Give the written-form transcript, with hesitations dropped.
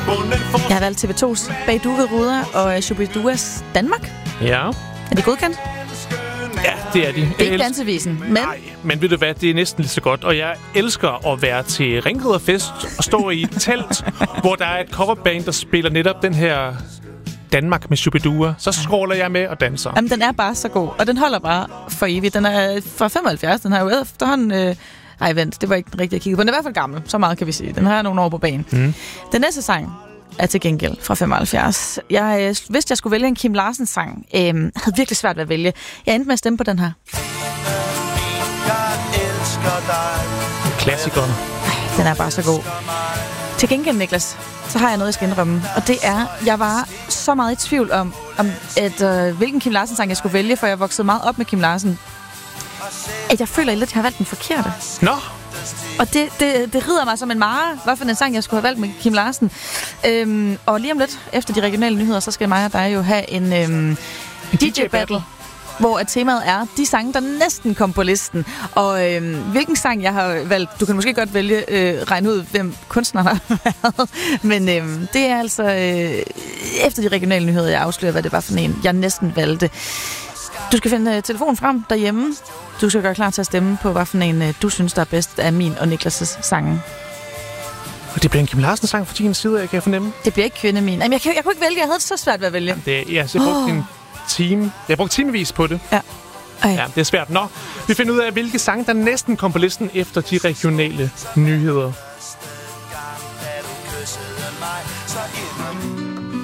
Jeg har valgt TV2's Bag Duvede Ruder og Shubiduas Danmark. Ja. Er de godkendt? Ja, det er de. Det er ikke dansevisen, men... Nej, men ved du hvad, det er næsten lige så godt. Og jeg elsker at være til Ringriderfest og stå i et telt, hvor der er et coverband, der spiller netop den her Danmark med Shubidua. Så scroller jeg med og danser. Jamen, den er bare så god, og den holder bare for evigt. Den er fra 75, den har jo efterhånden... Ej, vent, det var ikke den rigtige, jeg kiggede på. Den er i hvert fald gammel, så meget kan vi sige. Den har nogle år på banen. Den næste sang er til gengæld fra 75. Jeg vidste, jeg skulle vælge en Kim Larsen-sang. Havde virkelig svært ved at vælge. Jeg endte med at stemme på den her. Klassikeren. Den er bare så god. Til gengæld, Niklas, så har jeg noget, jeg skal indrømme. Og det er, jeg var så meget i tvivl om hvilken Kim Larsen-sang jeg skulle vælge, for jeg voksede meget op med Kim Larsen. At jeg føler lidt, at jeg har valgt den forkerte. Nå! Og det rider mig som en mare, hvad for en sang, jeg skulle have valgt med Kim Larsen. Og lige om lidt, efter de regionale nyheder, så skal mig og dig jo have en DJ-battle, hvor temaet er de sange, der næsten kom på listen. Og hvilken sang jeg har valgt, du kan måske godt vælge, regne ud, hvem kunstneren har været. Men det er altså efter de regionale nyheder, jeg afslører, hvad det var for en, jeg næsten valgte. Du skal finde telefonen frem derhjemme. Du skal gøre klar til at stemme på, hvad for en du synes, der er bedst af min og Niklas' sange. Og det bliver en Kim Larsen-sang for din side, jeg kan fornemme. Det bliver ikke kvinde min. Jamen, jeg kunne ikke vælge, jeg havde det så svært ved at vælge. Jeg brugte en time. Jeg brugte timevis på det. Ja. Ja, det er svært. Nå, vi finder ud af, hvilke sange, der næsten kom på listen efter de regionale nyheder.